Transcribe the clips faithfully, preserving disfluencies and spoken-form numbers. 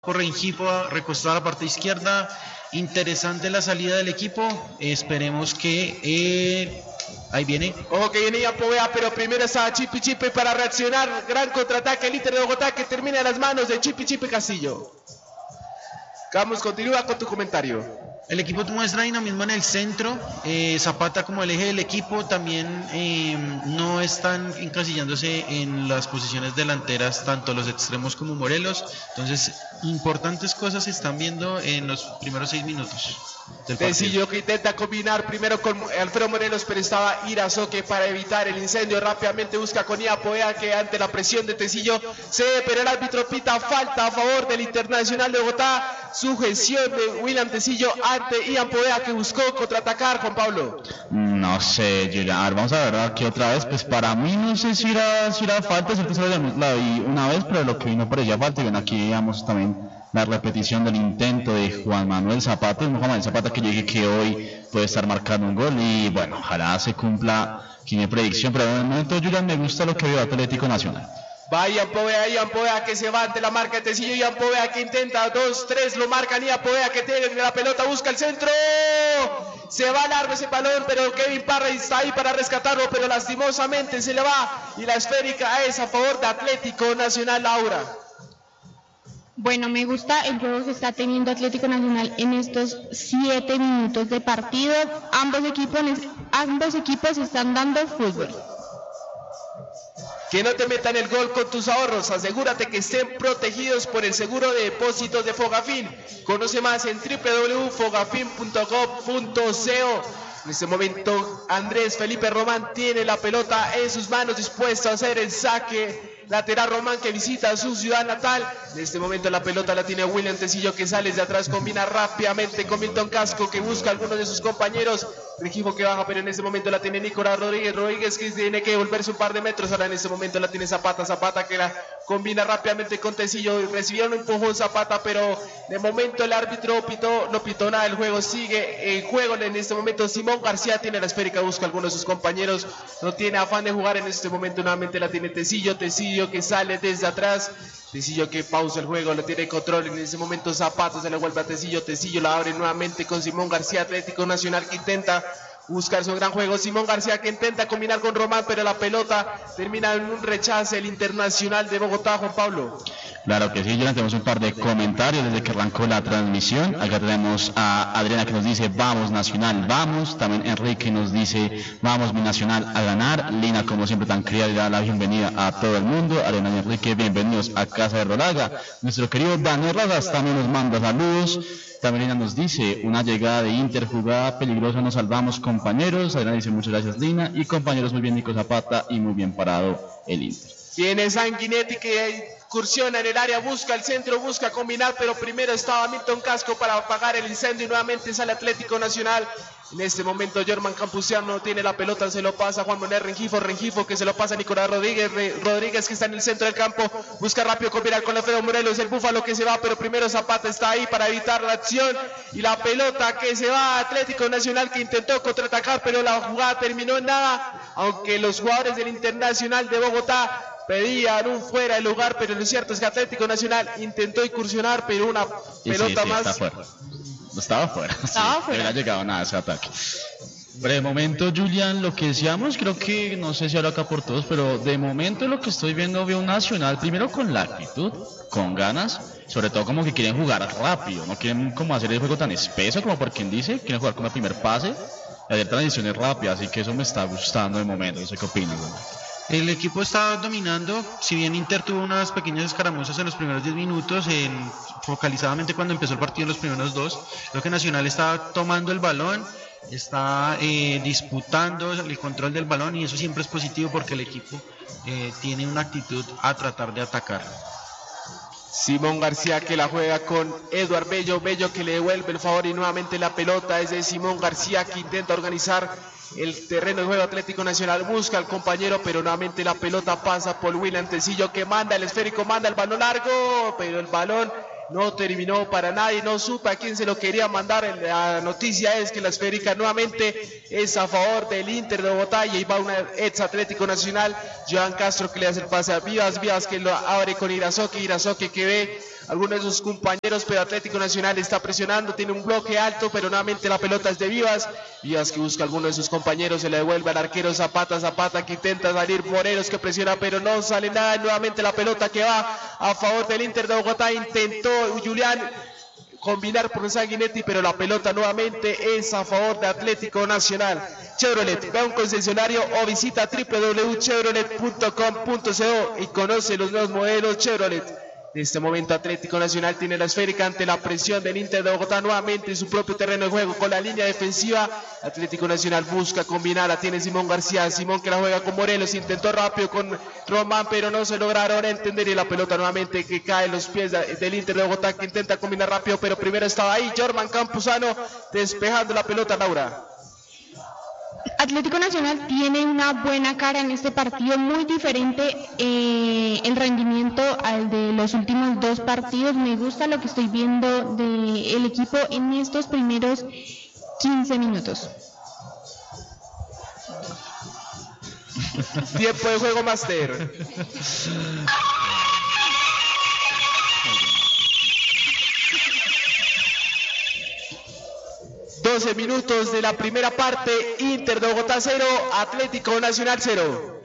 Rengifo recostado a la parte izquierda. Interesante la salida del equipo. Esperemos que eh, ahí viene. Ojo que viene Ian Poveda, pero primero está Chipi Chipi para reaccionar. Gran contraataque el Inter de Bogotá que termina en las manos de Chipi Chipi Castillo. Camus, continúa con tu comentario. El equipo muestra dinamismo en el centro, eh, Zapata como el eje del equipo, también eh, no están encasillándose en las posiciones delanteras tanto los extremos como Morelos, entonces importantes cosas se están viendo en los primeros seis minutos del partido. Tecillo que intenta combinar primero con Alfredo Morelos, pero estaba Irazoque para evitar el incendio, rápidamente busca con Ian Poveda que ante la presión de Tecillo cede, pero el árbitro pita falta a favor del Internacional de Bogotá, sujeción de William Tecillo ante Ian Poveda que buscó contraatacar. Juan Pablo. No sé, Julián, a ver, vamos a ver aquí otra vez, pues para mí no sé si era, si era falta, cierto, solo la vi una vez, pero lo que vino parecía falta, y ven aquí digamos también la repetición del intento de Juan Manuel Zapata, Juan Manuel Zapata que llegue que hoy puede estar marcando un gol, y bueno, ojalá se cumpla mi predicción, pero en el momento, Julián, me gusta lo que veo Atlético Nacional. Va Ian Poveda, Ian Poveda que se va ante la marca de Tecillo, Ian Poveda que intenta, dos, tres, lo marcan, Ian Poveda que tiene la pelota, busca el centro, se va largo ese balón, pero Kevin Parra está ahí para rescatarlo, pero lastimosamente se le va, y la esférica es a favor de Atlético Nacional. Laura. Bueno, me gusta el juego que está teniendo Atlético Nacional en estos siete minutos de partido, ambos equipos, ambos equipos están dando fútbol. Que no te metan el gol con tus ahorros, asegúrate que estén protegidos por el seguro de depósitos de Fogafín. Conoce más en doble u doble u doble u punto fogafin punto gov punto co. En este momento Andrés Felipe Román tiene la pelota en sus manos, dispuesto a hacer el saque lateral. Román que visita su ciudad natal. En este momento la pelota la tiene William Tecillo que sale de atrás, combina rápidamente con Milton Casco que busca a algunos de sus compañeros. Rengifo que baja, pero en este momento la tiene Nicolás Rodríguez, Rodríguez que tiene que volverse un par de metros, ahora en este momento la tiene Zapata, Zapata que la combina rápidamente con Tecillo, recibió un empujón Zapata, pero de momento el árbitro pitó, no pitó nada, el juego sigue en juego. En este momento Simón García tiene la esférica, busca a algunos de sus compañeros, no tiene afán de jugar, en este momento nuevamente la tiene Tecillo, Tecillo que sale desde atrás, Tecillo que pausa el juego, lo tiene control, en ese momento Zapata se le vuelve a Tecillo, Tecillo la abre nuevamente con Simón García, Atlético Nacional que intenta buscar su gran juego, Simón García que intenta combinar con Román, pero la pelota termina en un rechace el Internacional de Bogotá. Juan Pablo. Claro que sí, ya tenemos un par de comentarios desde que arrancó la transmisión. Acá tenemos a Adriana que nos dice vamos Nacional, vamos. También Enrique nos dice vamos mi Nacional a ganar. Lina como siempre tan querida le da la bienvenida a todo el mundo. Adriana y Enrique, bienvenidos a Casa de Rolaga. Nuestro querido Daniel Razas también nos manda saludos. También Lina nos dice una llegada de Inter, jugada peligrosa, nos salvamos compañeros. Adriana dice muchas gracias Lina, y compañeros muy bien Nico Zapata y muy bien parado el Inter. Tiene Sanguinetti que incursiona en el área, busca el centro, busca combinar, pero primero estaba Milton Casco para apagar el incendio y nuevamente sale Atlético Nacional. En este momento Germán Campusiano tiene la pelota, se lo pasa Juan Manuel Rengifo, Rengifo que se lo pasa a Nicolás Rodríguez, Rodríguez que está en el centro del campo, busca rápido combinar con Alfredo Morelos, el Búfalo que se va, pero primero Zapata está ahí para evitar la acción, y la pelota que se va a Atlético Nacional que intentó contraatacar, pero la jugada terminó en nada, aunque los jugadores del Internacional de Bogotá pedían un fuera de lugar, pero lo cierto es que Atlético Nacional intentó incursionar, pero una pelota sí, sí, más... Está fuera. Estaba fuera, Estaba sí, fuera. no había llegado nada a ese ataque. Pero de momento, Julián, lo que decíamos, creo que, no sé si hablo acá por todos, pero de momento lo que estoy viendo, veo un Nacional, primero con la actitud, con ganas, sobre todo como que quieren jugar rápido, no quieren como hacer el juego tan espeso como por quien dice, quieren jugar con el primer pase y hacer transiciones rápidas, así que eso me está gustando de momento, no sé qué opinas, ¿no? El equipo está dominando, si bien Inter tuvo unas pequeñas escaramuzas en los primeros diez minutos, en, focalizadamente cuando empezó el partido en los primeros dos, creo que Nacional está tomando el balón, está eh, disputando el control del balón, y eso siempre es positivo porque el equipo eh, tiene una actitud a tratar de atacar. Simón García que la juega con Eduard Bello, Bello que le devuelve el favor y nuevamente la pelota es de Simón García que intenta organizar el terreno de juego. Atlético Nacional busca al compañero, pero nuevamente la pelota pasa por William Tecillo que manda el esférico, manda el balón largo, pero el balón no terminó para nadie, no supe a quién se lo quería mandar. La noticia es que la esférica nuevamente es a favor del Inter de Bogotá, y ahí va una ex Atlético Nacional, Joan Castro que le hace el pase a Vivas, Vivas que lo abre con Irazoque, Irazoque que ve algunos de sus compañeros, pero Atlético Nacional está presionando, tiene un bloque alto, pero nuevamente la pelota es de Vivas. Vivas que busca a alguno de sus compañeros, se le devuelve al arquero Zapata, Zapata que intenta salir, Morelos que presiona, pero no sale nada. Nuevamente la pelota que va a favor del Inter de Bogotá, intentó Julián combinar por Sanguinetti, pero la pelota nuevamente es a favor de Atlético Nacional. Chevrolet, ve a un concesionario o visita w w w punto chevrolet punto com punto co y conoce los nuevos modelos Chevrolet. En este momento Atlético Nacional tiene la esférica ante la presión del Inter de Bogotá nuevamente en su propio terreno de juego con la línea defensiva. Atlético Nacional busca combinar, la tiene Simón García, Simón que la juega con Morelos, intentó rápido con Román pero no se lograron entender y la pelota nuevamente que cae en los pies del Inter de Bogotá que intenta combinar rápido, pero primero estaba ahí Jorman Campuzano despejando la pelota. Laura. Atlético Nacional tiene una buena cara en este partido, muy diferente eh, el rendimiento al de los últimos dos partidos. Me gusta lo que estoy viendo del equipo en estos primeros quince minutos. Tiempo de juego, Master. doce minutos de la primera parte, Inter de Bogotá cero, Atlético Nacional cero.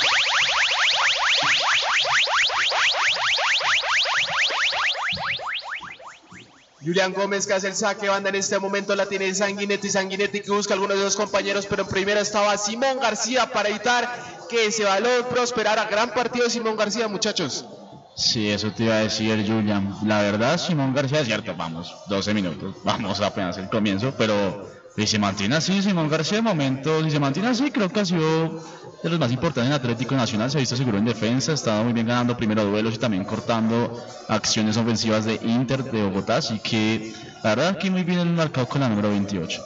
Julián Gómez que hace el saque de banda en este momento, la tiene Sanguinetti, Sanguinetti que busca a algunos de los compañeros, pero en primera estaba Simón García para evitar que ese balón prosperara. Gran partido de Simón García, muchachos. Sí, eso te iba a decir, Julián. La verdad, Simón García, cierto, vamos, doce minutos, vamos apenas el comienzo, pero si se mantiene así, Simón García de momento, si se mantiene así, creo que ha sido de los más importantes en Atlético Nacional, se ha visto seguro en defensa, ha estado muy bien ganando primero duelos y también cortando acciones ofensivas de Inter de Bogotá, así que la verdad aquí muy bien el marcado con la número veintiocho.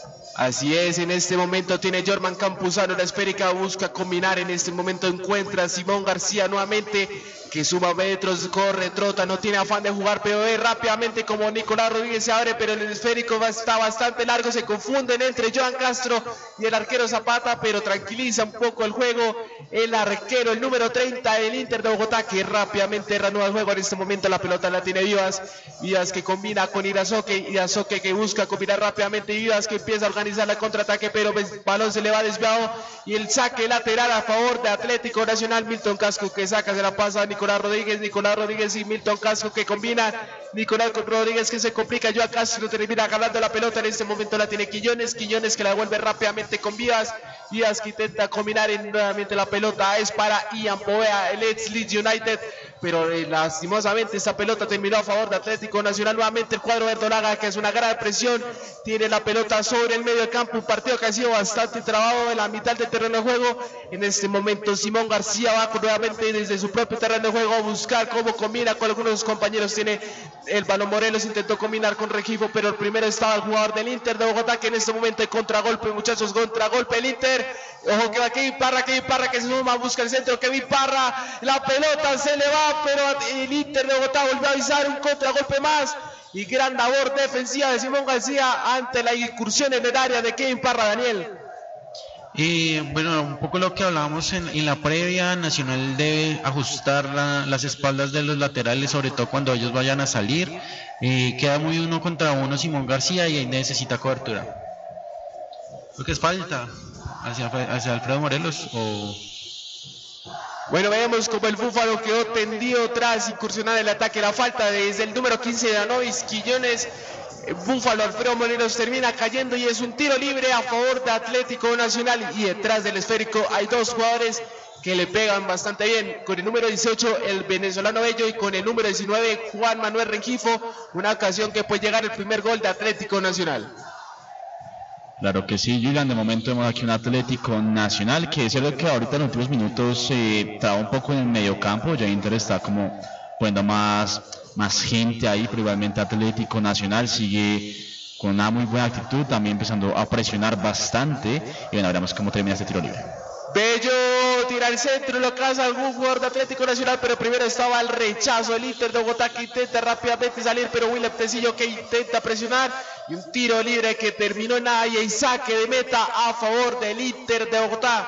Así es, en este momento tiene Jorman Campuzano la esférica, busca combinar, en este momento encuentra a Simón García nuevamente, que suma metros, corre, trota, no tiene afán de jugar, pero ve rápidamente como Nicolás Rodríguez se abre, pero el esférico está bastante largo, se confunden entre Joan Castro y el arquero Zapata, pero tranquiliza un poco el juego el arquero, el número treinta del Inter de Bogotá, que rápidamente reanuda el juego. En este momento la pelota la tiene Vivas, Vivas que combina con Irazoque, Irazoque que busca combinar rápidamente, Vivas que empieza a organizar la contraataque, pero el balón se le va desviado y el saque lateral a favor de Atlético Nacional. Milton Casco que saca, se la pasa a Nicolás Rodríguez, Nicolás Rodríguez y Milton Casco que combina, Nicolás Rodríguez que se complica, Joan Castro termina ganando la pelota. En este momento la tiene Quiñones, Quiñones que la devuelve rápidamente con Vivas, Vivas que intenta combinar y nuevamente la pelota es para Ian Povea, el ex Leeds United, pero eh, lastimosamente esta pelota terminó a favor de Atlético Nacional. Nuevamente el cuadro verdolaga que es una gran presión, tiene la pelota sobre el medio de campo, un partido que ha sido bastante trabado en la mitad del terreno de juego. En este momento Simón García va nuevamente desde su propio terreno de juego a buscar cómo combina con algunos de sus compañeros, tiene el balón Morelos, intentó combinar con Regifo, pero el primero estaba el jugador del Inter de Bogotá, que en este momento hay contragolpe, muchachos, contragolpe el Inter. Ojo que va Kevin Parra, Kevin Parra que se suma, busca el centro, Kevin Parra, la pelota se le va, pero el Inter de Bogotá volvió a avisar un contragolpe más y gran labor defensiva de Simón García ante la incursión en el área de Kevin Parra. Daniel. Y bueno, un poco lo que hablábamos en, en la previa, Nacional debe ajustar la, las espaldas de los laterales, sobre todo cuando ellos vayan a salir. Eh, queda muy uno contra uno Simón García y ahí necesita cobertura. Lo que es falta hacia, hacia Alfredo Morelos o... Bueno, vemos como el Búfalo quedó tendido tras incursionar el ataque. La falta desde el número quince de Anovis Quiñones. Búfalo, Alfredo Morelos termina cayendo y es un tiro libre a favor de Atlético Nacional. Y detrás del esférico hay dos jugadores que le pegan bastante bien. Con el número dieciocho, el venezolano Bello, y con el número diecinueve, Juan Manuel Rengifo. Una ocasión que puede llegar el primer gol de Atlético Nacional. Claro que sí, Julián, de momento vemos aquí un Atlético Nacional que es lo que ahorita en los últimos minutos se eh, traba un poco en el medio campo, ya Inter está como poniendo más, más gente ahí, pero igualmente Atlético Nacional sigue con una muy buena actitud, también empezando a presionar bastante, y bueno, veremos cómo termina este tiro libre. Bello tira el centro, lo caza algún jugador de Atlético Nacional, pero primero estaba el rechazo del Inter de Bogotá que intenta rápidamente salir, pero William Tecillo que intenta presionar y un tiro libre que terminó en nada y el saque de meta a favor del Inter de Bogotá.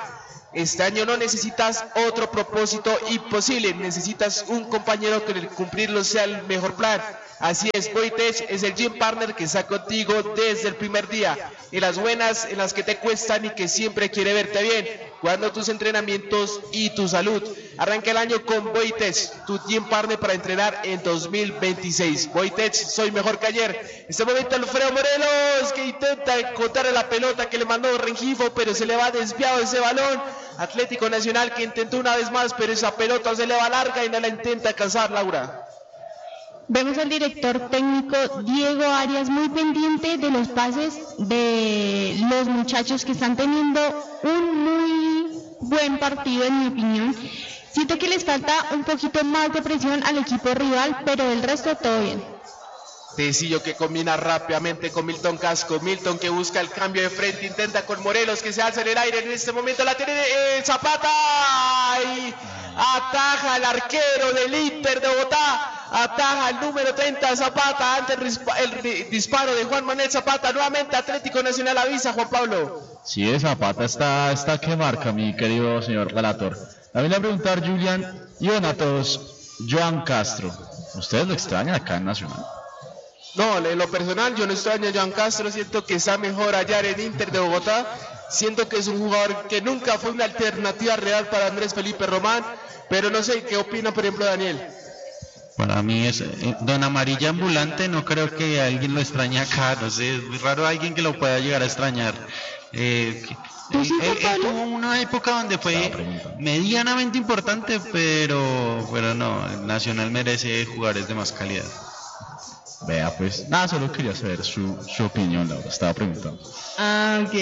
Este año no necesitas otro propósito imposible, necesitas un compañero que el cumplirlo sea el mejor plan. Así es, Boitech es el gym partner que está contigo desde el primer día, en las buenas, en las que te cuestan y que siempre quiere verte bien, cuidando tus entrenamientos y tu salud. Arranca el año con Boitech, tu gym partner para entrenar en dos mil veintiséis. Boitech, soy mejor que ayer. En este momento Alfredo Morelos, que intenta encontrar la pelota que le mandó Rengifo, pero se le va desviado ese balón. Atlético Nacional que intentó una vez más, pero esa pelota se le va larga y no la intenta alcanzar, Laura. Vemos al director técnico Diego Arias muy pendiente de los pases de los muchachos que están teniendo un muy buen partido, en mi opinión. Siento que les falta un poquito más de presión al equipo rival, pero el resto todo bien. Tecillo que combina rápidamente con Milton Casco. Milton que busca el cambio de frente, intenta con Morelos que se alza en el aire. En este momento la tiene eh, Zapata y ataja al arquero del Inter de Bogotá. Ataja el número treinta Zapata ante el, el disparo de Juan Manuel Zapata. Nuevamente Atlético Nacional avisa, Juan Pablo. Sí, de Zapata está, está que marca, mi querido señor relator. A mí le voy a preguntar, Julián y bueno, a todos, Joan Castro, ¿ustedes lo extrañan acá en Nacional? No, en lo personal yo no extraño a Joan Castro, siento que está mejor allá en Inter de Bogotá, siento que es un jugador que nunca fue una alternativa real para Andrés Felipe Román, pero no sé qué opina por ejemplo Daniel. Para mí es eh, Don Amarilla ambulante, no creo que alguien lo extrañe acá, no sé, es muy raro alguien que lo pueda llegar a extrañar. Eh, él, él, él tuvo una época donde fue medianamente importante, pero, pero no, el Nacional merece jugadores de más calidad. Vea, pues, nada, solo quería saber su, su opinión, Laura, estaba preguntando. Ah, ok,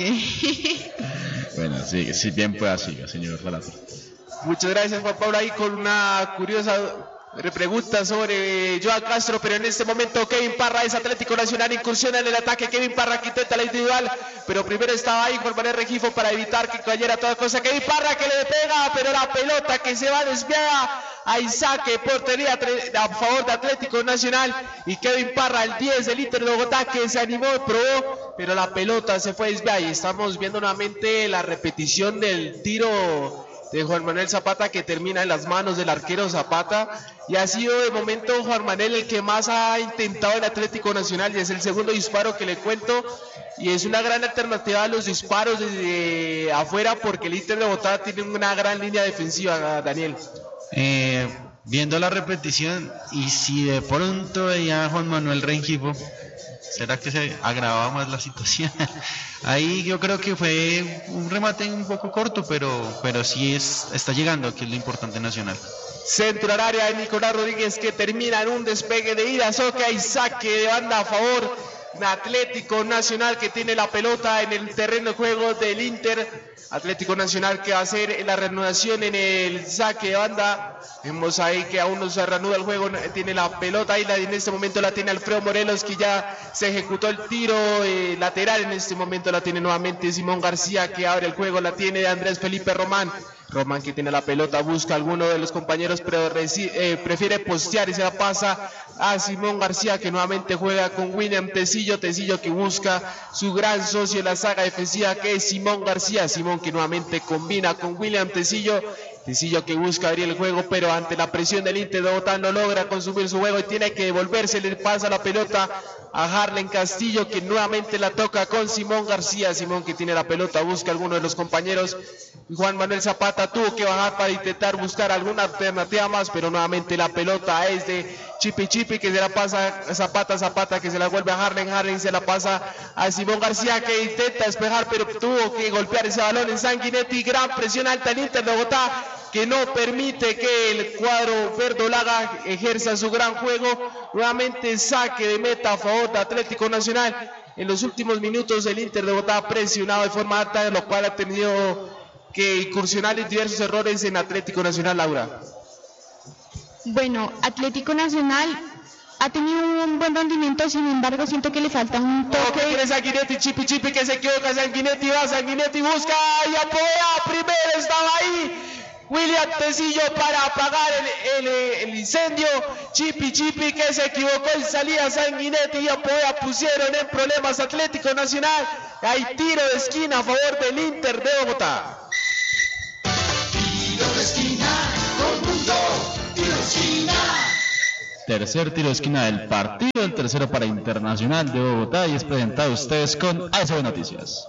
ok. Bueno, sigue, si bien pueda, siga, señor relator. Muchas gracias, Juan Pablo, ahí con una curiosa pregunta sobre Joan Castro, pero en este momento Kevin Parra es Atlético Nacional, incursiona en el ataque, Kevin Parra que intenta la individual, pero primero estaba ahí Juan Manuel Rengifo para evitar que cayera toda cosa, Kevin Parra que le pega, pero la pelota que se va desviada, hay saque, portería a favor de Atlético Nacional, y Kevin Parra, el diez del Inter de Bogotá, que se animó, probó, pero la pelota se fue desviada, y estamos viendo nuevamente la repetición del tiro de Juan Manuel Zapata que termina en las manos del arquero Zapata, y ha sido de momento Juan Manuel el que más ha intentado el Atlético Nacional, y es el segundo disparo que le cuento, y es una gran alternativa a los disparos desde afuera porque el Inter de Bogotá tiene una gran línea defensiva, Daniel. Eh, viendo la repetición, y si de pronto veía a Juan Manuel Rengifo, ¿será que se agravaba más la situación? Ahí yo creo que fue un remate un poco corto, pero, pero sí es, está llegando, que es lo importante Nacional. Centro al área de Nicolás Rodríguez que termina en un despegue de ida, soca y saque de banda a favor de Atlético Nacional que tiene la pelota en el terreno de juego del Inter. Atlético Nacional que va a hacer la reanudación en el saque de banda. Vemos ahí que aún no se reanuda el juego, tiene la pelota ahí, en este momento la tiene Alfredo Morelos que ya se ejecutó el tiro eh, lateral, en este momento la tiene nuevamente Simón García que abre el juego, la tiene Andrés Felipe Román. Román que tiene la pelota, busca a alguno de los compañeros, pero eh, prefiere postear y se la pasa a Simón García que nuevamente juega con William Tecillo, Tecillo que busca su gran socio en la saga defensiva que es Simón García, Simón que nuevamente combina con William Tecillo, Tecillo que busca abrir el juego, pero ante la presión del Inter de Bogotá no logra consumir su juego y tiene que devolverse, le pasa la pelota a Harlen Castillo que nuevamente la toca con Simón García, Simón que tiene la pelota, busca a alguno de los compañeros, Juan Manuel Zapata tuvo que bajar para intentar buscar alguna alternativa más, pero nuevamente la pelota es de Chipi Chipi que se la pasa a Zapata, Zapata que se la vuelve a Harlen, Harlen se la pasa a Simón García que intenta despejar, pero tuvo que golpear ese balón en Sanguinetti, gran presión alta en Inter de Bogotá que no permite que el cuadro verdolaga ejerza su gran juego, nuevamente saque de meta a favor de Atlético Nacional. En los últimos minutos el Inter de Bogotá ha presionado de forma alta, de lo cual ha tenido que incursionar en diversos errores en Atlético Nacional, Laura. Bueno, Atlético Nacional ha tenido un buen rendimiento, sin embargo siento que le falta un toque. Oh, que quiere Sanguinetti, Chipi Chipi que se equivoca, Sanguinetti va, Sanguinetti busca y apoya, primero estaba ahí William Tecillo para apagar el, el, el incendio, Chipi Chipi que se equivocó en salida, Sanguinetti y apoya pusieron en problemas Atlético Nacional, hay tiro de esquina a favor del Inter de Bogotá. Tercer tiro de esquina del partido, el tercero para Internacional de Bogotá y es presentado a ustedes con A S B Noticias.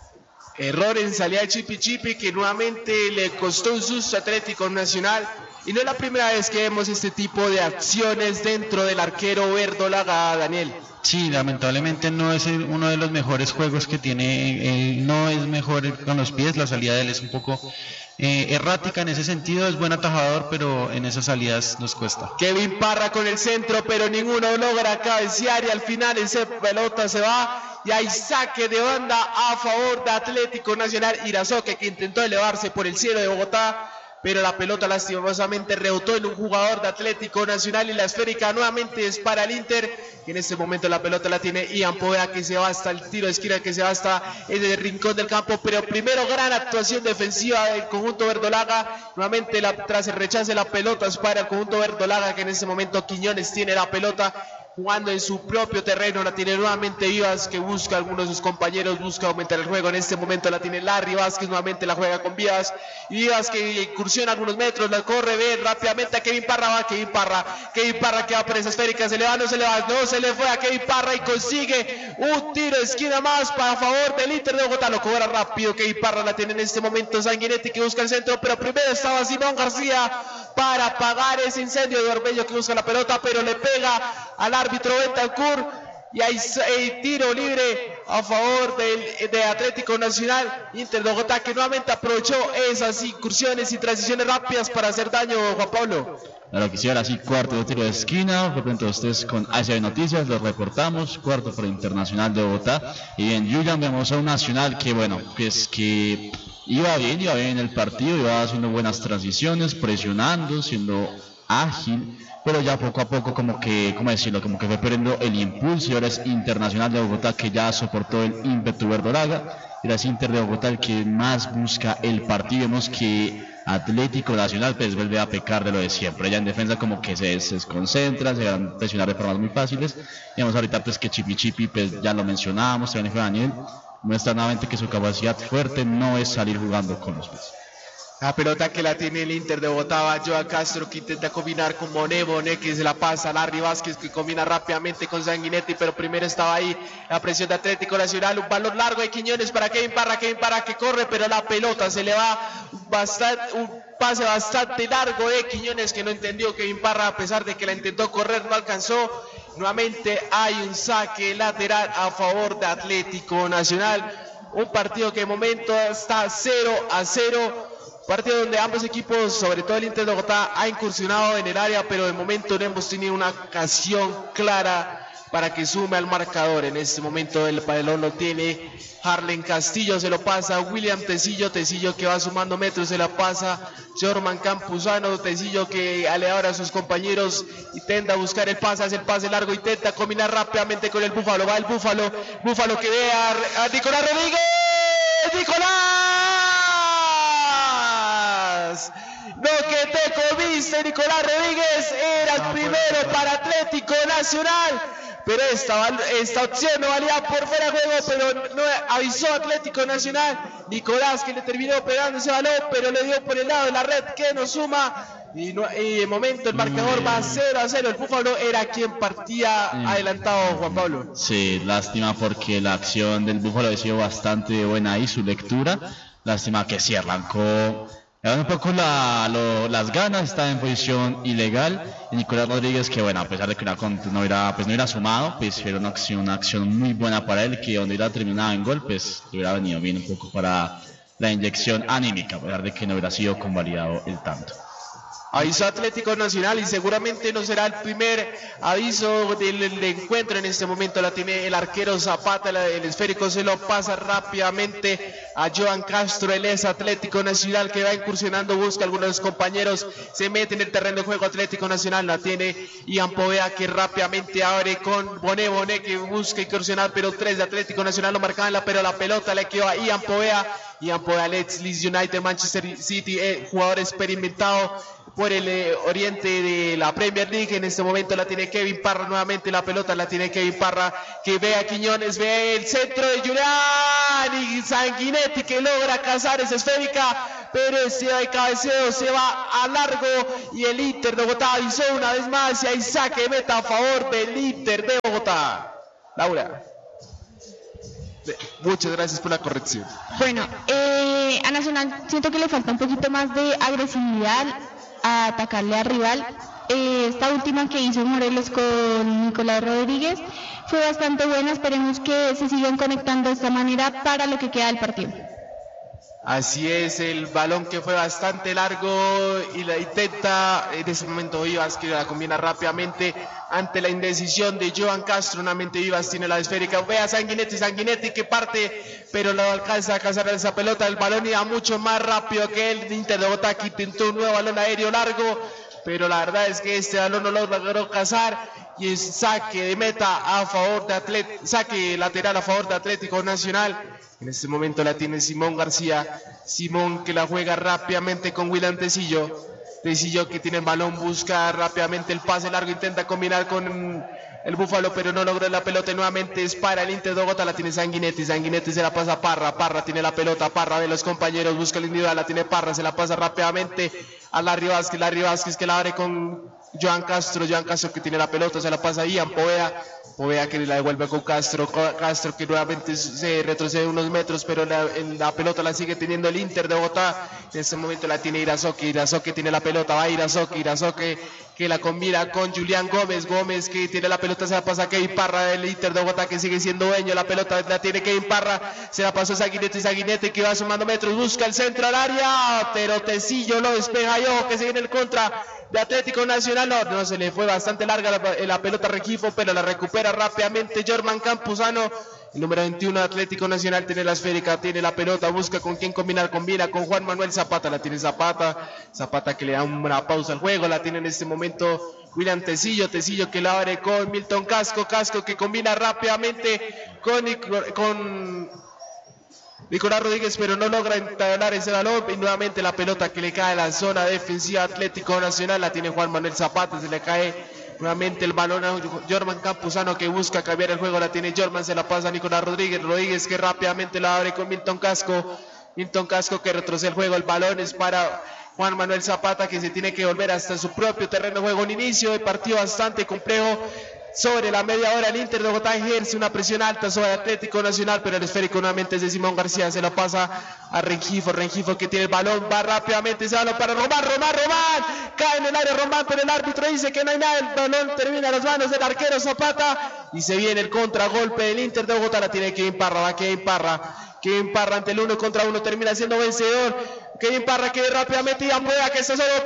Error en salida de Chipi Chipi que nuevamente le costó un susto a Atlético Nacional. Y no es la primera vez que vemos este tipo de acciones dentro del arquero Verdolaga, Daniel. Sí, lamentablemente no es el- uno de los mejores juegos que tiene, él no es mejor con los pies, la salida de él es un poco eh, errática en ese sentido, es buen atajador, pero en esas salidas nos cuesta. Kevin Parra con el centro, pero ninguno logra cabecear y al final esa pelota se va y hay saque de banda a favor de Atlético Nacional. Irazoque que intentó elevarse por el cielo de Bogotá, pero la pelota lastimosamente rebotó en un jugador de Atlético Nacional y la esférica nuevamente es para el Inter. Y en este momento la pelota la tiene Ian Poveda que se va hasta el tiro de esquina, que se va hasta el rincón del campo, pero primero gran actuación defensiva del conjunto verdolaga. Nuevamente la, tras el rechace la pelota es para el conjunto verdolaga, que en este momento Quiñones tiene la pelota jugando en su propio terreno, la tiene nuevamente Vivas que busca a algunos de sus compañeros, busca aumentar el juego. En este momento la tiene Larry Vázquez, nuevamente la juega con Vivas y Vivas que incursiona algunos metros, la corre, ve rápidamente a Kevin Parra, va Kevin Parra, Kevin Parra que va por esa esférica, se le va, no se le va, no se le fue a Kevin Parra y consigue un tiro de esquina más para favor del Inter de Bogotá, lo cobra rápido Kevin Parra, la tiene en este momento Sanguinetti que busca el centro, pero primero estaba Simón García para apagar ese incendio de Orbello que busca la pelota, pero le pega al árbitro Bentancur y hay, hay tiro libre a favor del, de Atlético Nacional. Inter de Bogotá que nuevamente aprovechó esas incursiones y transiciones rápidas para hacer daño, Juan Pablo. Claro que sí, ahora sí, cuarto de tiro de esquina, por pronto ustedes con A S B Noticias, los reportamos, cuarto para Internacional de Bogotá, y en Yuyan vemos a un Nacional que bueno, pues que iba bien, iba bien en el partido, iba haciendo buenas transiciones, presionando, siendo ágil, pero ya poco a poco como que, ¿cómo decirlo? Como que fue perdiendo el impulso y ahora es Internacional de Bogotá que ya soportó el ímpetu verdolaga, y ahora es Inter de Bogotá el que más busca el partido. Vemos que Atlético Nacional pues vuelve a pecar de lo de siempre, ya en defensa como que se, se desconcentra, se van a presionar de formas muy fáciles, y vemos ahorita pues que Chipi Chipi, pues ya lo mencionábamos, también fue Daniel, muestra nuevamente que su capacidad fuerte no es salir jugando con los pies. La pelota que la tiene el Inter de Bogotá, va Joan Castro que intenta combinar con Bonet, Bonet que se la pasa a Larry Vázquez que combina rápidamente con Sanguinetti, pero primero estaba ahí la presión de Atlético Nacional, un balón largo de Quiñones para Kevin Parra, Kevin Parra que corre, pero la pelota se le va bastante, un pase bastante largo de Quiñones que no entendió Kevin Parra, a pesar de que la intentó correr, no alcanzó. Nuevamente hay un saque lateral a favor de Atlético Nacional, un partido que de momento está cero a cero. Partido donde ambos equipos, sobre todo el Inter de Bogotá, ha incursionado en el área, pero de momento no hemos tenido una ocasión clara para que sume al marcador. En este momento el balón lo tiene Harlen Castillo, se lo pasa a William Tecillo, Tecillo que va sumando metros, se la pasa Jorman Campuzano, Tecillo que ale ahora a sus compañeros, intenta buscar el pase, hace el pase largo, intenta combinar rápidamente con el Búfalo, va el Búfalo, Búfalo que ve a, a Nicolás Rodríguez, Nicolás. Lo que te comiste, Nicolás Rodríguez, era el primero para Atlético Nacional, pero esta, esta opción no valía por fuera de juego, pero no avisó Atlético Nacional. Nicolás que le terminó pegando ese balón, pero le dio por el lado de la red que nos suma. Y, no, y de momento el marcador va cero a cero. El Búfalo era quien partía adelantado, Juan Pablo. Sí, lástima porque la acción del Búfalo ha sido bastante buena ahí, su lectura. Lástima que sí arrancó un poco la, lo, las ganas, está en posición ilegal, y Nicolás Rodríguez que bueno, a pesar de que no, no hubiera, pues no hubiera sumado, pues era una acción, una acción muy buena para él, que donde hubiera terminado en gol, pues hubiera venido bien un poco para la inyección anímica, a pesar de que no hubiera sido convalidado el tanto. Aviso Atlético Nacional y seguramente no será el primer aviso del, del encuentro. En este momento la tiene el arquero Zapata, el esférico se lo pasa rápidamente a Joan Castro, el ex Atlético Nacional que va incursionando, busca a algunos de los compañeros, se mete en el terreno de juego Atlético Nacional, la tiene Ian Poveda que rápidamente abre con Bonet, Bonet que busca incursionar, pero tres de Atlético Nacional lo marcaban, pero la pelota le quedó a Ian Poveda. Ian Poveda, Leeds United, Manchester City, eh, jugador experimentado por el eh, oriente de la Premier League. En este momento la tiene Kevin Parra nuevamente, la pelota la tiene Kevin Parra, que ve a Quiñones, ve el centro de Julián y Sanguinetti, que logra cazar esa esférica, pero ese cabeceo se va a largo y el Inter de Bogotá avisó una vez más y hay saque de meta a favor del Inter de Bogotá. Laura, muchas gracias por la corrección. Bueno, eh, a Nacional siento que le falta un poquito más de agresividad a atacarle al rival. Eh, esta última que hizo Morelos con Nicolás Rodríguez fue bastante buena. Esperemos que se sigan conectando de esta manera para lo que queda del partido. Así es, el balón que fue bastante largo y la intenta, en ese momento Vivas que la combina rápidamente ante la indecisión de Joan Castro. Nuevamente Vivas tiene la esférica, ve a Sanguinetti, Sanguinetti que parte, pero no alcanza a cazar esa pelota. El balón iba mucho más rápido que el Inter de Bogotá, que intentó un nuevo balón aéreo largo, pero la verdad es que este balón no lo logró cazar y es saque de meta a favor de Atlético, saque lateral a favor de Atlético Nacional. En este momento la tiene Simón García, Simón que la juega rápidamente con William Tecillo, Tecillo que tiene el balón, busca rápidamente el pase largo, intenta combinar con el Búfalo, pero no logra la pelota y nuevamente es para el Inter de Bogotá, la tiene Sanguinetti, Sanguinetti se la pasa a Parra, Parra tiene la pelota, Parra de los compañeros, busca el individual, la tiene Parra, se la pasa rápidamente a Larry Vázquez, Larry Vázquez que la abre con Joan Castro, Joan Castro que tiene la pelota, se la pasa a Ian Poveda, Poveda que la devuelve con Castro, Castro que nuevamente se retrocede unos metros, pero la, la pelota la sigue teniendo el Inter de Bogotá. En este momento la tiene Irazoque, Irazoque tiene la pelota, va Irazoque, Irazoque que la combina con Julián Gómez, Gómez que tiene la pelota, se la pasa a Kevin Parra del Inter de Bogotá, que sigue siendo dueño, la pelota la tiene Kevin Parra, se la pasó a Sanguinetti, Sanguinetti que va sumando metros, busca el centro al área, pero Tecillo lo despeja, y ojo que sigue en el contra de Atlético Nacional. No, no, se le fue bastante larga la, la pelota a Rengifo, pero la recupera rápidamente Jorman Campuzano. El número veintiuno de Atlético Nacional tiene la esférica, tiene la pelota, busca con quién combinar, combina con Juan Manuel Zapata, la tiene Zapata, Zapata que le da una pausa al juego, la tiene en este momento William Tecillo, Tecillo que la abre con Milton Casco, Casco que combina rápidamente con, con Nicolás Rodríguez, pero no logra entablar ese balón y nuevamente la pelota que le cae a la zona defensiva Atlético Nacional, la tiene Juan Manuel Zapata, se le cae nuevamente el balón a Jorman Campuzano que busca cambiar el juego, la tiene Jorman, se la pasa a Nicolás Rodríguez, Rodríguez que rápidamente la abre con Milton Casco, Milton Casco que retrocede el juego, el balón es para Juan Manuel Zapata que se tiene que volver hasta su propio terreno de juego, un inicio de partido bastante complejo. Sobre la media hora el Inter de Bogotá ejerce una presión alta sobre Atlético Nacional, pero el esférico nuevamente es de Simón García, se lo pasa a Rengifo, Rengifo que tiene el balón, va rápidamente, ese balón para Román, Román, Román, cae en el área Román, pero el árbitro dice que no hay nada, el balón termina en las manos del arquero Zapata y se viene el contragolpe del Inter de Bogotá, la tiene Kevin Parra, va Kevin Parra, Kevin Parra ante el uno contra uno, termina siendo vencedor, Kevin Parra que rápidamente ya pueda, que está solo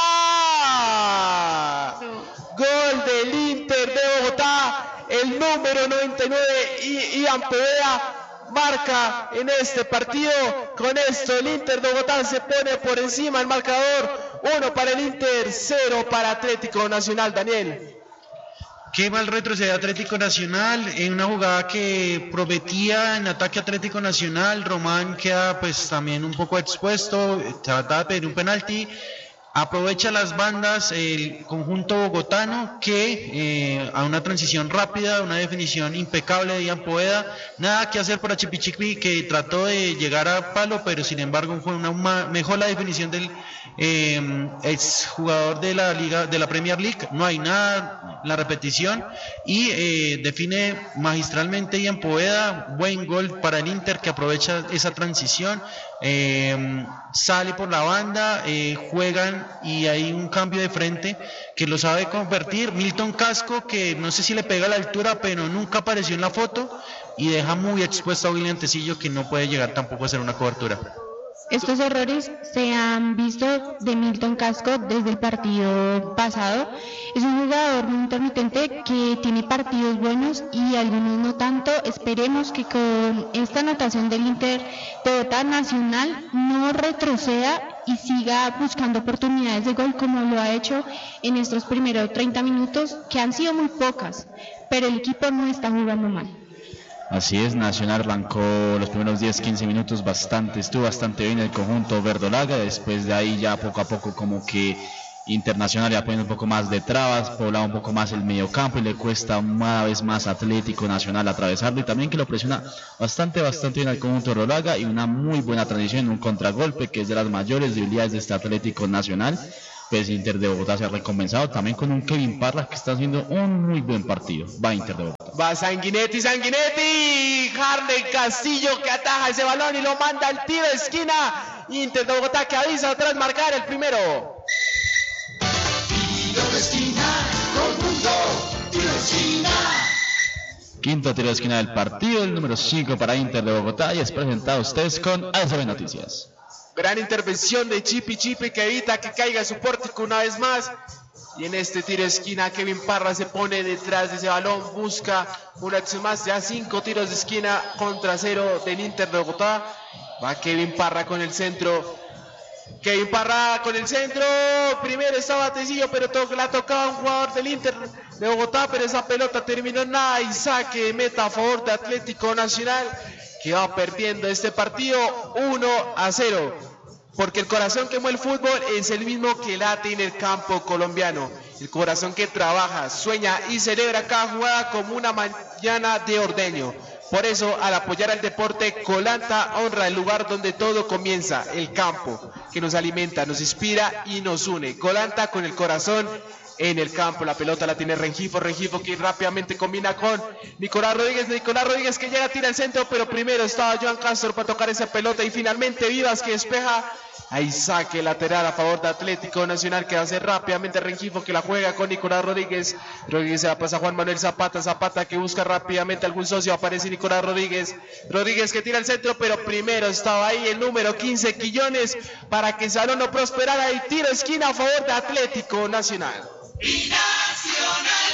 pueda. Gol del Inter de Bogotá, el número noventa y nueve, Ian Poveda, marca en este partido. Con esto el Inter de Bogotá se pone por encima del marcador, uno para el Inter, cero para Atlético Nacional. Daniel. Qué mal retrocede Atlético Nacional en una jugada que prometía en ataque Atlético Nacional. Román queda pues también un poco expuesto, trata de pedir un penalti. Aprovecha las bandas el conjunto bogotano que eh, a una transición rápida, una definición impecable de Ian Poveda, nada que hacer para Chipichipi que trató de llegar a palo, pero sin embargo fue una, una mejor la definición del eh, exjugador de la liga, de la Premier League, no hay nada, la repetición y eh, define magistralmente Ian Poveda, buen gol para el Inter que aprovecha esa transición. Eh, sale por la banda, eh, juegan y hay un cambio de frente que lo sabe convertir. Milton Casco que no sé si le pega a la altura pero nunca apareció en la foto y deja muy expuesto a William Tecillo que no puede llegar tampoco a hacer una cobertura. Estos errores se han visto de Milton Casco desde el partido pasado. Es un jugador muy intermitente que tiene partidos buenos y algunos no tanto. Esperemos que con esta anotación del Inter de Bogotá Nacional no retroceda y siga buscando oportunidades de gol como lo ha hecho en estos primeros treinta minutos, que han sido muy pocas, pero el equipo no está jugando mal. Así es, Nacional arrancó los primeros diez quince minutos bastante, estuvo bastante bien el conjunto verdolaga, después de ahí ya poco a poco como que Internacional ya poniendo un poco más de trabas, poblaba un poco más el mediocampo y le cuesta una vez más Atlético Nacional atravesarlo, y también que lo presiona bastante, bastante bien al conjunto de Rolaga, y una muy buena transición en un contragolpe que es de las mayores debilidades de este Atlético Nacional. Pues Inter de Bogotá se ha recompensado también con un Kevin Parra que está haciendo un muy buen partido. Va Inter de Bogotá. Va Sanguinetti, Sanguinetti, Harley Castillo que ataja ese balón y lo manda al tiro de esquina. Inter de Bogotá que avisa tras marcar el primero. Tiro de esquina, todo el mundo, tiro de esquina. Quinto tiro de esquina del partido, el número cinco para Inter de Bogotá, y es presentado a ustedes con A S B Noticias. Gran intervención de Chipi Chipi que evita que caiga su pórtico una vez más. Y en este tiro de esquina Kevin Parra se pone detrás de ese balón, busca una acción más, ya cinco tiros de esquina contra cero del Inter de Bogotá. Va Kevin Parra con el centro. Kevin Parra con el centro. Primero estaba Tecillo, pero to la tocaba un jugador del Inter de Bogotá, pero esa pelota terminó en nada y saque de meta a favor de Atlético Nacional, que va perdiendo este partido uno a cero. Porque el corazón que mueve el fútbol es el mismo que late en el campo colombiano. El corazón que trabaja, sueña y celebra cada jugada como una mañana de ordeño. Por eso, al apoyar al deporte, Colanta honra el lugar donde todo comienza, el campo, que nos alimenta, nos inspira y nos une. Colanta con el corazón en el campo. La pelota la tiene Rengifo, Rengifo que rápidamente combina con Nicolás Rodríguez, Nicolás Rodríguez que llega, tira el centro, pero primero estaba Joan Castro para tocar esa pelota y finalmente Vivas que despeja. Ahí saque lateral a favor de Atlético Nacional, que hace rápidamente Rengifo que la juega con Nicolás Rodríguez. Rodríguez se la pasa a Juan Manuel Zapata, Zapata que busca rápidamente algún socio, aparece Nicolás Rodríguez. Rodríguez que tira el centro, pero primero estaba ahí el número quince, Quillones, para que el Salón no prosperara. Y tiro esquina a favor de Atlético Nacional. Binacional,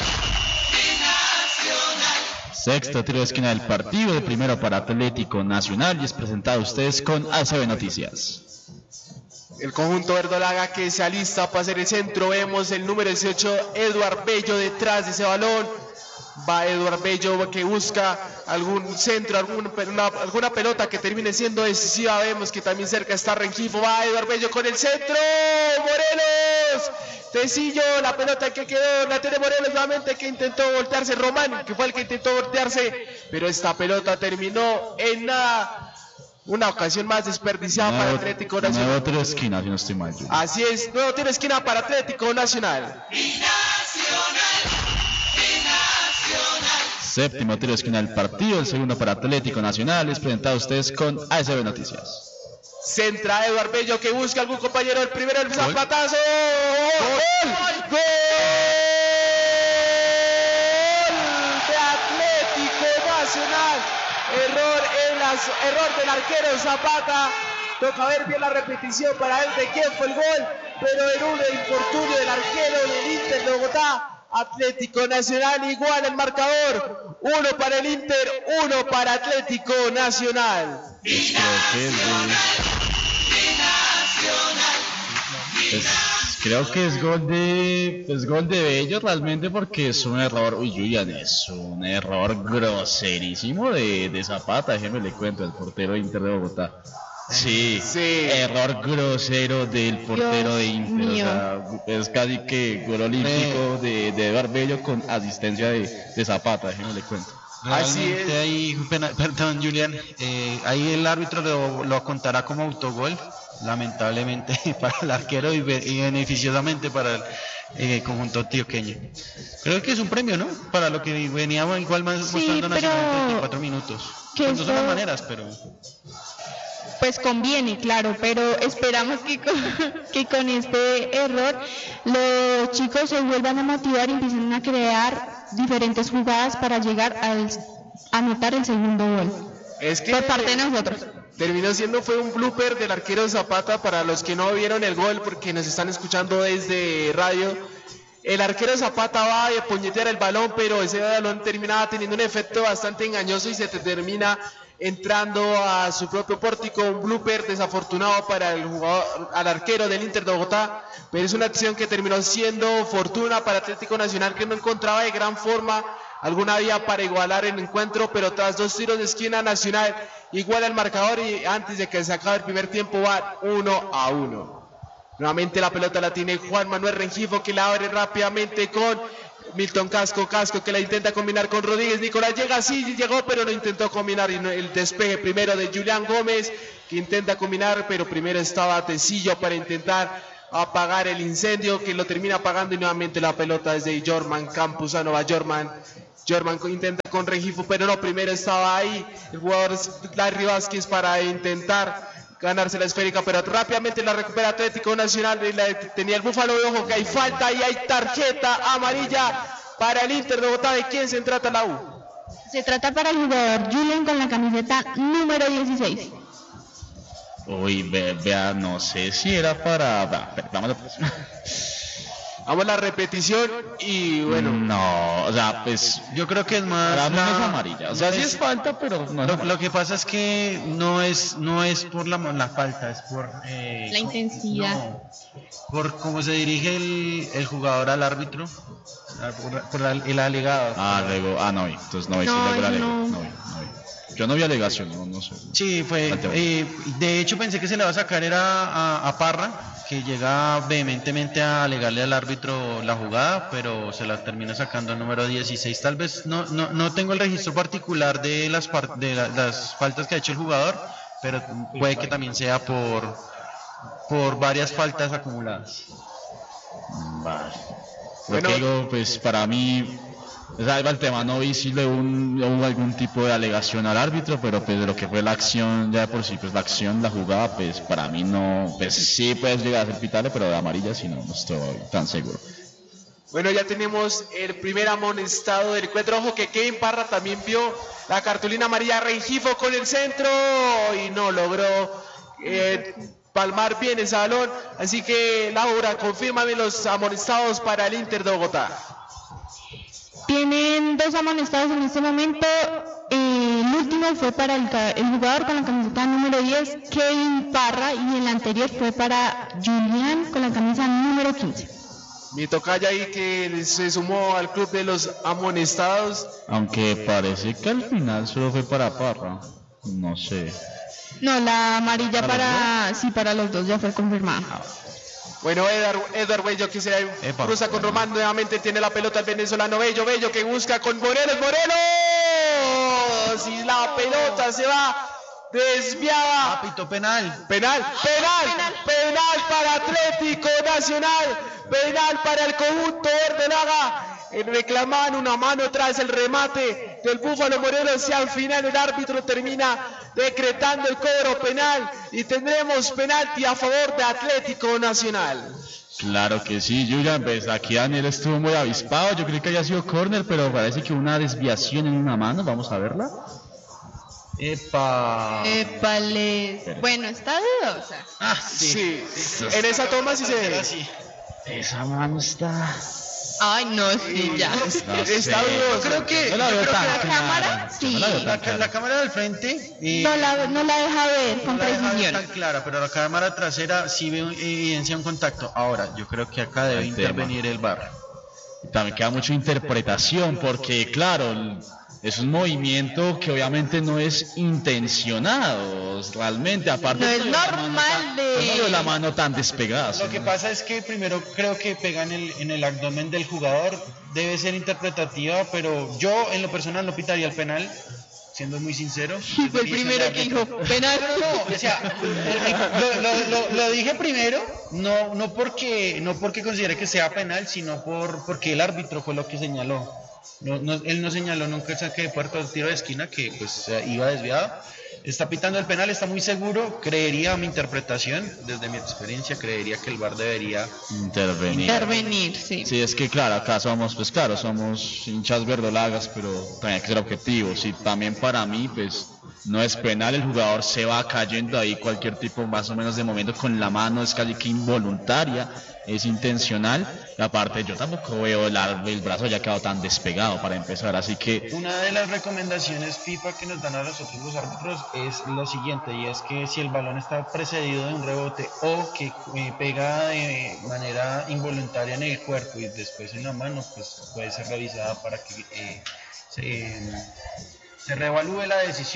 binacional. Sexto tiro de esquina del partido, el primero para Atlético Nacional, y es presentado a ustedes con A S B Noticias. El conjunto verdolaga que se alista para hacer el centro. Vemos el número dieciocho, Eduard Bello, detrás de ese balón. Va Eduard Bello que busca algún centro, algún, una, alguna pelota que termine siendo decisiva. Vemos que también cerca está Rengifo. Va Eduard Bello con el centro. Morelos. Tecillo, la pelota que quedó, la tiene Morelos nuevamente, que intentó voltearse. Román, que fue el que intentó voltearse, pero esta pelota terminó en nada. Una ocasión más desperdiciada nuevo, para Atlético Nacional. Nuevo tiro de esquina, si no estoy mal. Así es, nuevo tiro de esquina para Atlético Nacional. Binacional, binacional. Séptimo tiro de esquina del partido, el segundo para Atlético Nacional, es presentado a ustedes con A S B Noticias. Centra Eduard Bello que busca algún compañero, el primero el zapatazo. ¡Gol! ¡Gol! ¡Gol! De Atlético Nacional. Error en las, error del arquero Zapata. Toca ver bien la repetición para ver de quién fue el gol, pero en un infortunio del arquero del Inter de Bogotá. Atlético Nacional igual el marcador. Uno para el Inter, uno para Atlético Nacional. Binacional, binacional, Pues, creo que es gol de es gol de Bello realmente, porque es un error, uy Julian, es un error groserísimo de, de Zapata, déjeme le cuento, el portero de Inter de Bogotá. Sí, Sí. error grosero del portero Dios de Inter, mío. o sea, es casi que gol olímpico de, de Eduard Bello con asistencia de, de Zapata, déjeme le cuento. Así Realmente es. ahí, pena- perdón Julián, eh, ahí el árbitro lo, lo contará como autogol, lamentablemente para el arquero y, be- y beneficiosamente para el eh, conjunto antioqueño. Creo que es un premio, ¿no? Para lo que veníamos igual más Sí, mostrando Nacional en pero treinta y cuatro minutos. que Pues no son las eso- maneras, pero... Pues conviene, claro, pero esperamos que con, que con este error los chicos se vuelvan a motivar y empiecen a crear diferentes jugadas para llegar al, a anotar el segundo gol Es que por parte de nosotros. terminó siendo fue un blooper del arquero Zapata. Para los que no vieron el gol porque nos están escuchando desde radio, el arquero Zapata va a puñetear el balón, pero ese balón terminaba teniendo un efecto bastante engañoso y se te termina entrando a su propio pórtico. Un blooper desafortunado para el jugador, al arquero del Inter de Bogotá, pero es una acción que terminó siendo fortuna para Atlético Nacional, que no encontraba de gran forma alguna vía para igualar el encuentro, pero tras dos tiros de esquina Nacional iguala el marcador y antes de que se acabe el primer tiempo va uno a uno. Nuevamente la pelota la tiene Juan Manuel Rengifo, que la abre rápidamente con Milton Casco, Casco que la intenta combinar con Rodríguez. Nicolás llega, sí, llegó, pero no intentó combinar. Y no, el despeje primero de Julián Gómez, que intenta combinar, pero primero estaba Tecillo para intentar apagar el incendio, que lo termina apagando. Y nuevamente la pelota desde Jorman Campuzano va Jorman. Jorman intenta con Rengifo, pero no, primero estaba ahí el jugador Larry Vázquez para intentar ganarse la esférica, pero rápidamente la recupera Atlético Nacional. Y la, tenía el Búfalo de ojo que hay falta y hay tarjeta amarilla para el Inter de Bogotá. ¿De quién se trata la U? Se trata para el jugador Julian con la camiseta número dieciséis. Uy, ve- vea, no sé si era para... va, pero vamos a... Vamos a la repetición y bueno. No, o sea, pues Yo creo que es más para mí no es la- amarilla. O sea, no sí es- es falta, pero no es Lo, amarilla. lo que pasa es que no es no es por la, la falta, es por eh, La intensidad. no, por cómo se dirige el, el jugador al árbitro, ah, por, por el, el alegado. Ah, luego, ah, no vi, entonces no vi, sí, No, luego la yo leo, no. no vi, no vi. Yo no vi alegación, no, no sé. Sí, fue. Falta. eh, de hecho, pensé que se le va a sacar era a, a Parra, que llega vehementemente a alegarle al árbitro la jugada, pero se la termina sacando el número dieciséis. Tal vez no no, no tengo el registro particular de las par- de la- las faltas que ha hecho el jugador, pero puede que también sea por por varias faltas acumuladas. Vale. Bueno. Lo que digo, pues para mí, o sea, ahí va el tema, no vi si le hubo, un- hubo algún tipo de alegación al árbitro, pero pues de lo que fue la acción, ya de por sí, pues la acción, la jugada, pues para mí no, pues sí puedes llegar a ser pitable, pero de amarilla sí no, no estoy tan seguro. Bueno, ya tenemos el primer amonestado del encuentro. Ojo que Kevin Parra también vio la cartulina amarilla. Rengifo con el centro y no logró eh, palmar bien ese balón. Así que Laura, confírmame los amonestados para el Inter de Bogotá. Tienen dos amonestados en este momento. Eh, el último fue para el, ca- el jugador con la camiseta número diez, Kevin Parra, y el anterior fue para Julián con la camisa número quince. Mi tocaya ahí que se sumó al club de los amonestados. Aunque parece que al final solo fue para Parra, no sé. No, la amarilla para, sí, para los dos ya fue confirmada. Bueno, Edgar, Edgar Bello que se Epa. cruza con Román, nuevamente tiene la pelota el venezolano Bello, Bello que busca con Morelos, Morelos, y la pelota se va desviada. Apito penal. Penal, penal, penal para Atlético Nacional, penal para el conjunto verdelaga. Reclamaban una mano tras el remate del Búfalo Morelos y al final el árbitro termina decretando el cobro penal y tendremos penalti a favor de Atlético Nacional. Claro que sí, Julian, pues aquí Daniel estuvo muy avispado, yo creí que había sido córner, pero parece que hubo una desviación en una mano, vamos a verla. Epa. Épale. Bueno, está dudosa. Ah, Sí, en esa toma sí se ve. Así. Esa mano está... Ay, no, sí, ya. No Está sé. dudoso. Creo que, No la yo veo creo tan que la clara. cámara, Yo no la veo sí. tan la, ca- clara. la cámara del frente eh, No la, no la deja ver con no la deja ver precisión. tan clara, pero la cámara trasera sí ve evidencia un contacto. Ahora, yo creo que acá debe El tema. intervenir el V A R. También queda mucha interpretación porque, claro, el- es un movimiento que obviamente no es intencionado, realmente, aparte No es de la mano normal tan- de- no veo la mano tan despegada. Lo que pasa es que primero creo que pega en el, en el abdomen del jugador, debe ser interpretativa, pero yo en lo personal no pitaría el penal, siendo muy sincero. Y fue el primero que dijo penal. No, o sea, lo, lo- lo- lo dije primero, no, no porque, no porque considere que sea penal, sino por porque el árbitro fue lo que señaló. No, no- él no señaló nunca el saque de puerta o el tiro de esquina, que pues eh, iba desviado. Está pitando el penal, está muy seguro. Creería, a mi interpretación, desde mi experiencia, creería que el V A R debería. Intervenir. Intervenir, sí. Sí, es que claro, acá somos, pues claro, somos hinchas verdolagas, pero también hay que ser objetivos. Y también para mí, pues no es penal, el jugador se va cayendo ahí, cualquier tipo más o menos de momento con la mano, es casi que involuntaria, es intencional. Y aparte, yo tampoco veo el, ar- el brazo ya quedado tan despegado para empezar, así que Una de las recomendaciones FIFA que nos dan a nosotros los árbitros es lo siguiente, y es que si el balón está precedido de un rebote o que eh, pega de manera involuntaria en el cuerpo y después en la mano, pues puede ser revisada para que eh, se, se reevalúe la decisión.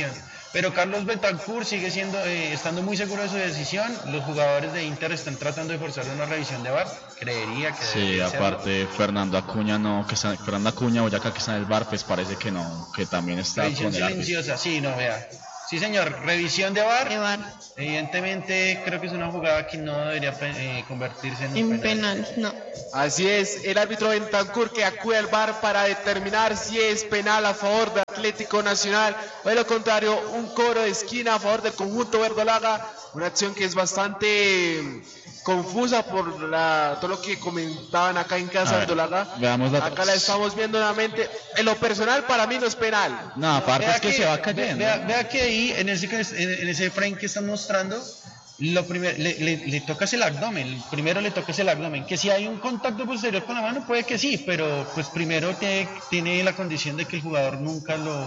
Pero Carlos Bentancur sigue siendo, eh, estando muy seguro de su decisión. Los jugadores de Inter están tratando de forzar una revisión de V A R. Creería que Sí, debería aparte hacerlo. Fernando Acuña no, que está, Fernando Acuña, Boyacá que está en el V A R, pues parece que no, que también está Revisión con el árbitro. silenciosa, sí, no, vea. Sí, señor, revisión de V A R. De V A R. Evidentemente, creo que es una jugada que no debería eh, convertirse en un En penal. penal, no. Así es, el árbitro Bentancur que acude al V A R para determinar si es penal a favor de Atlético Nacional o de lo contrario, un cobro de esquina a favor del conjunto verdolaga, una acción que es bastante confusa por la, todo lo que comentaban acá en casa A ver, verdolaga. veamos la- Acá la estamos viendo nuevamente. En lo personal, para mí no es penal. No, aparte Vea es que, se va cayendo. Vea, vea que ahí, en ese, en, en ese frame que están mostrando, lo primero, le, le, le tocas el abdomen. Primero le tocas el abdomen. Que si hay un contacto posterior con la mano, puede que sí, pero pues primero tiene, tiene la condición de que el jugador nunca lo,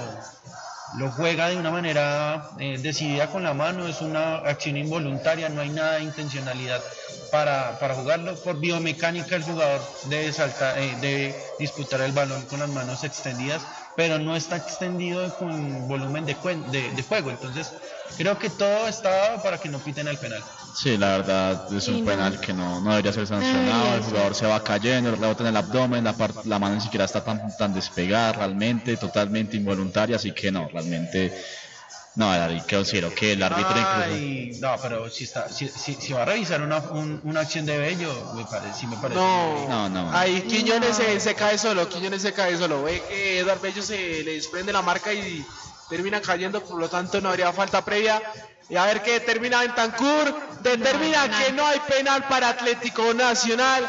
lo juega de una manera eh, decidida con la mano. Es una acción involuntaria, no hay nada de intencionalidad para, para jugarlo. Por biomecánica, el jugador debe, saltar, eh, debe disputar el balón con las manos extendidas, pero no está extendido con volumen de, cuen- de, de juego. Entonces, creo que todo está dado para que no piten el penal. Sí, la verdad es un Sí, no. penal que no, no debería ser sancionado. debería El ser. jugador se va cayendo, el rebote en el abdomen, la, par- la mano ni siquiera está tan, tan despegada, realmente, totalmente involuntaria. Así que no, realmente, no, David, considero que el árbitro incluso. Ay, no, pero si, está, si, si, si va a revisar una, un- una acción de Bello, me parece, sí me parece. No, No, no. ahí Quiñones se, se cae solo, Quiñones se cae solo. Ve que Eduardo Bello se le desprende la marca y termina cayendo, por lo tanto no habría falta previa. Y a ver qué determina Bentancur, determina No hay penal. que no hay penal para Atlético Nacional.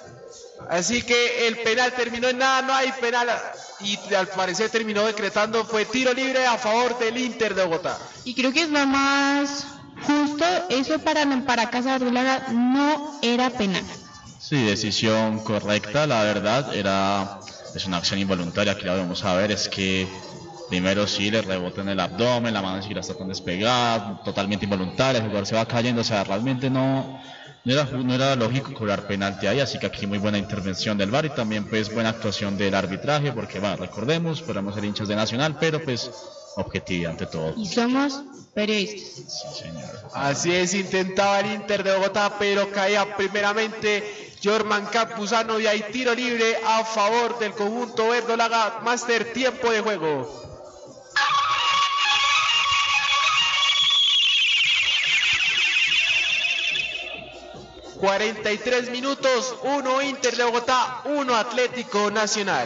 Así que el penal terminó en nada, no hay penal. Y al parecer terminó decretando, fue tiro libre a favor del Inter de Bogotá. Y creo que es lo más justo. Eso para, para Casa Verdolaga no era penal. Sí, decisión correcta, la verdad, era, es una acción involuntaria, aquí la vamos a ver, es que primero sí le rebota en el abdomen, la mano ni siquiera está tan despegada, totalmente involuntaria, el jugador se va cayendo, o sea, realmente no, no, era, no era lógico cobrar penalti ahí, así que aquí muy buena intervención del V A R y también pues buena actuación del arbitraje, porque bueno, recordemos, podemos ser hinchas de Nacional, pero pues objetividad ante todo. Y somos periodistas. Sí, señor. Así es, intentaba el Inter de Bogotá, pero caía primeramente Jorman Campuzano y hay tiro libre a favor del conjunto verdolaga. Master, tiempo de juego. cuarenta y tres minutos, uno Inter de Bogotá, uno Atlético Nacional.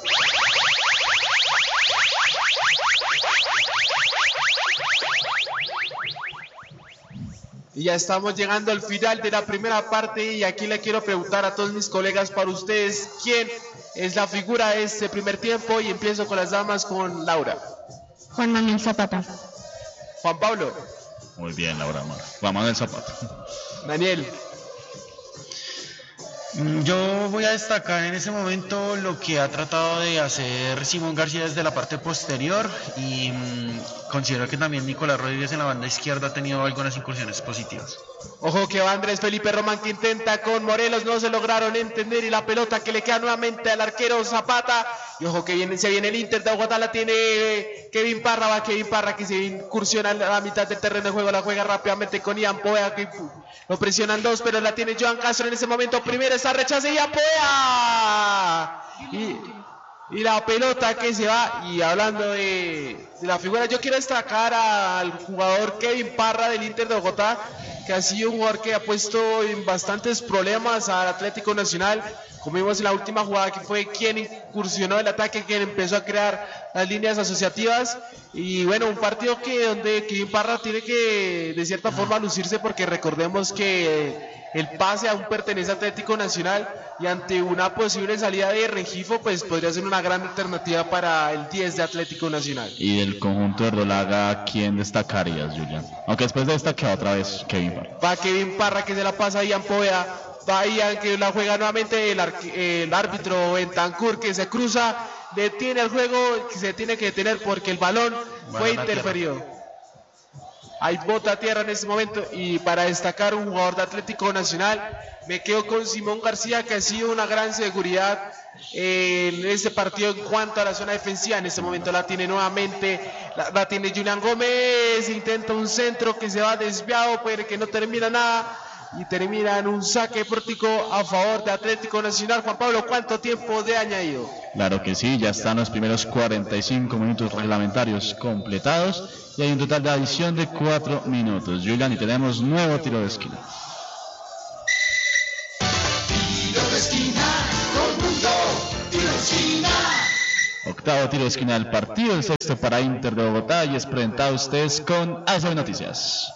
Y ya estamos llegando al final de la primera parte y aquí le quiero preguntar a todos mis colegas, para ustedes, ¿quién es la figura de este primer tiempo? Y empiezo con las damas, con Laura. Juan Manuel Zapata. Juan Pablo, Muy bien, Laura Mar. Vamos del zapato. Daniel, Mm, Yo voy a destacar en ese momento lo que ha tratado de hacer Simón García desde la parte posterior y mm, considero que también Nicolás Rodríguez en la banda izquierda ha tenido algunas incursiones positivas. ojo que va Andrés Felipe Román que intenta con Morelos, no se lograron entender y la pelota que le queda nuevamente al arquero Zapata. Y ojo que viene, se viene el Inter de Bogotá, la tiene Kevin Parra, va Kevin Parra que se incursiona a la mitad del terreno de juego, la juega rápidamente con Ian Poea que lo presionan dos, pero la tiene Joan Castro en ese momento, primero está rechazo y Ian Poea. Y, y la pelota que se va, y hablando de, de la figura, yo quiero destacar al jugador Kevin Parra del Inter de Bogotá, que ha sido un jugador que ha puesto en bastantes problemas al Atlético Nacional, como vimos en la última jugada, que fue quien incursionó el ataque, quien empezó a crear las líneas asociativas. Y bueno, un partido que donde Kevin Parra tiene que de cierta forma lucirse, porque recordemos que el pase aún pertenece a Atlético Nacional y ante una posible salida de Rengifo pues podría ser una gran alternativa para el diez de Atlético Nacional. Y del conjunto de Verdolaga, ¿quién destacarías, Julián? Aunque después de esta queda otra vez Kevin Parra. Va Kevin Parra que se la pasa a Ian Poveda, va Ian que la juega nuevamente el, arqu- el árbitro Bentancur que se cruza, detiene el juego, que se tiene que detener porque el balón fue Balón a interferido. hay bota a tierra en este momento. Y para destacar un jugador de Atlético Nacional, me quedo con Simón García, que ha sido una gran seguridad en este partido en cuanto a la zona defensiva. En este momento la tiene nuevamente, la, la tiene Julián Gómez, intenta un centro que se va desviado, pero que no termina nada, y termina en un saque deportivo a favor de Atlético Nacional. Juan Pablo, ¿cuánto tiempo de añadido? Claro que sí, ya están los primeros cuarenta y cinco minutos reglamentarios completados y hay un total de adición de cuatro minutos. Julián, y tenemos nuevo tiro de esquina. Tiro de esquina, Colmundo, tiro de esquina. Octavo tiro de esquina del partido, el sexto para Inter de Bogotá, y es presentado a ustedes con A S B Noticias.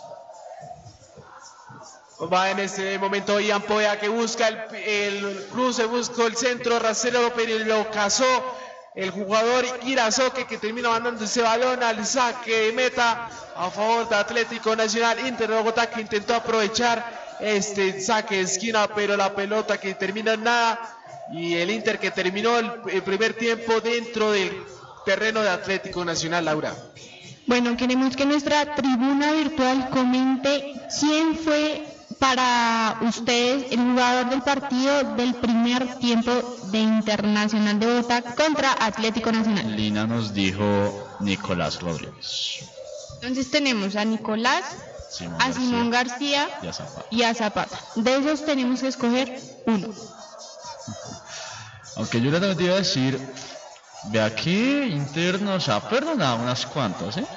Va en este momento Ian Poea, que busca el, el cruce, busca el centro, Racero, pero lo cazó el jugador Irazoque, que termina mandando ese balón al saque de meta a favor de Atlético Nacional. Inter de Bogotá, que intentó aprovechar este saque de esquina, pero la pelota que termina en nada, y el Inter que terminó el, el primer tiempo dentro del terreno de Atlético Nacional. Laura. Bueno, queremos que nuestra tribuna virtual comente quién fue para ustedes el jugador del partido del primer tiempo de Internacional de Bogotá contra Atlético Nacional. Lina nos dijo Nicolás Rodríguez. Entonces tenemos a Nicolás, Simón a Simón García, y a Zapata. y a Zapata. De esos tenemos que escoger uno. Aunque yo le también te iba a decir, de aquí Inter nos ha perdonado unas cuantas, ¿eh?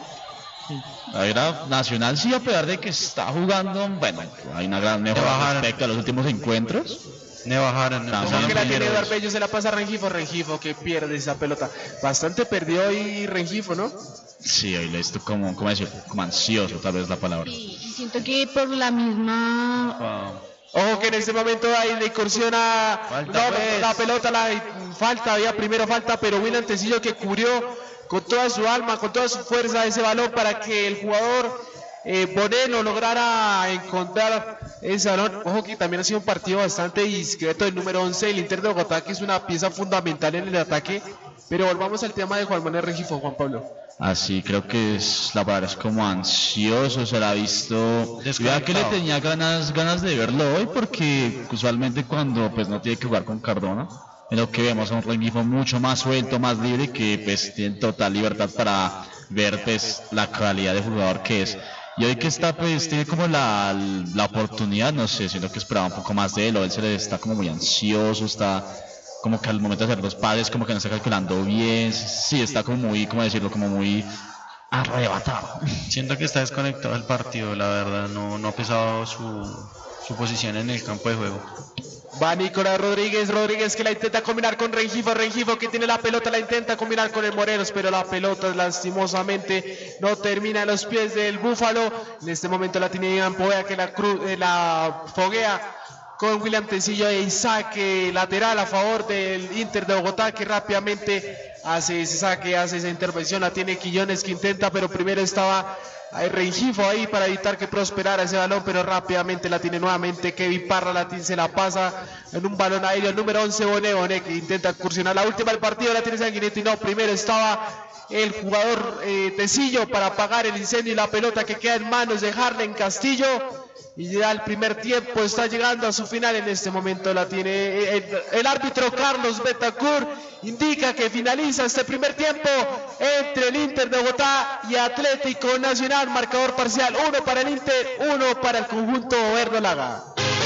Era Nacional, sí, a pesar de que está jugando, bueno, hay una gran mejora respecto a los últimos encuentros. Ne bajaron, Como que la tiene Eduardo Bello, se la pasa a Rengifo, Rengifo que pierde esa pelota. Bastante perdió ahí Rengifo, ¿no? Sí, hoy le estoy como, como decir, como ansioso, tal vez la palabra. Y, y siento que por la misma... Wow. Ojo que en este momento hay la incursión a Falta, no, pues. la pelota, la falta, había primero falta, pero William Tecillo, que cubrió con toda su alma, con toda su fuerza ese balón para que el jugador eh, Boneno lograra encontrar ese balón. Ojo que también ha sido un partido bastante discreto el número once, el Inter de Bogotá, que es una pieza fundamental en el ataque. Pero volvamos al tema de Juan Manuel Rengifo, Juan Pablo. Así creo que es la palabra, es como ansioso, se la ha visto. Vea que le tenía ganas ganas de verlo hoy, porque usualmente cuando pues no tiene que jugar con Cardona, en lo que vemos a un Rengifo mucho más suelto, más libre, que pues tiene total libertad para ver pues la calidad de jugador que es. Y hoy que está pues tiene como la, la oportunidad, no sé, siento que esperaba un poco más de él, o él se le está como muy ansioso, está como que al momento de hacer los pases como que no está calculando bien, sí, está como muy, ¿cómo decirlo? Como muy arrebatado. Siento que está desconectado del partido, la verdad, no, no ha pesado su, su posición en el campo de juego. Va Nicolás Rodríguez, Rodríguez que la intenta combinar con Rengifo, Rengifo que tiene la pelota, la intenta combinar con el Morelos, pero la pelota lastimosamente no termina en los pies del Búfalo. En este momento la tiene Iván Poea, que la, cru, eh, la foguea con William Tecillo, y saque lateral a favor del Inter de Bogotá, que rápidamente hace ese saque, hace esa intervención. La tiene Quillones, que intenta, pero primero estaba Rengifo ahí para evitar que prosperara ese balón, pero rápidamente la tiene nuevamente Kevin Parra, la tiene, se la pasa en un balón aéreo el número once, Boné, Boné, que intenta incursionar. La última del partido la tiene Sanguinetti, no, primero estaba el jugador eh, Tecillo para apagar el incendio, y la pelota que queda en manos de Harlen Castillo. Y ya el primer tiempo está llegando a su final. En este momento la tiene el, el árbitro Carlos Betancourt, indica que finaliza este primer tiempo entre el Inter de Bogotá y Atlético Nacional. Marcador parcial, uno para el Inter, uno para el conjunto verdolaga.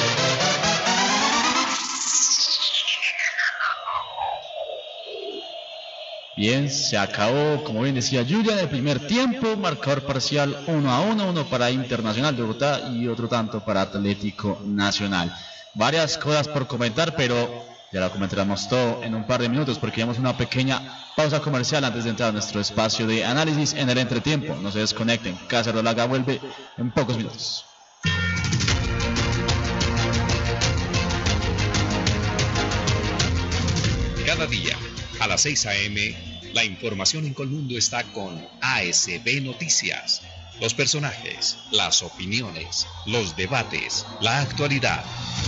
Bien, se acabó, como bien decía Julián, el primer tiempo, marcador parcial uno a uno, uno para Internacional de Bogotá y otro tanto para Atlético Nacional. Varias cosas por comentar, pero ya lo comentaremos todo en un par de minutos, porque llevamos una pequeña pausa comercial antes de entrar a nuestro espacio de análisis en el entretiempo. No se desconecten, Casa Verdolaga vuelve en pocos minutos. Cada día a las seis a eme, la información en Colmundo está con A S B Noticias. Los personajes, las opiniones, los debates, la actualidad.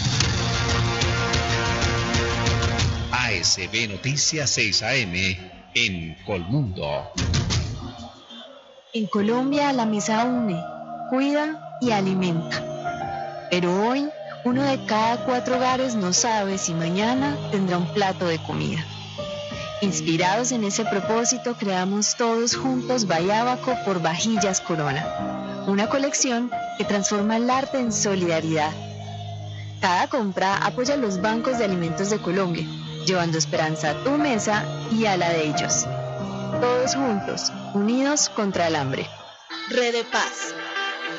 A S B Noticias seis a eme en Colmundo. En Colombia la mesa une, cuida y alimenta. Pero hoy, uno de cada cuatro hogares no sabe si mañana tendrá un plato de comida. Inspirados en ese propósito, creamos todos juntos Bayábaco por Vajillas Corona, una colección que transforma el arte en solidaridad. Cada compra apoya a los bancos de alimentos de Colombia, llevando esperanza a tu mesa y a la de ellos. Todos juntos, unidos contra el hambre. Red de Paz,